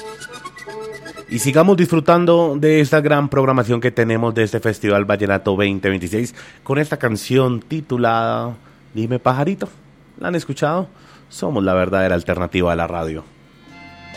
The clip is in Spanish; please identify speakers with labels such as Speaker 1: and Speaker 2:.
Speaker 1: Y sigamos disfrutando de esta gran programación que tenemos de este Festival Vallenato 2026 con esta canción titulada Dime Pajarito. ¿La han escuchado? Somos la verdadera alternativa a la radio.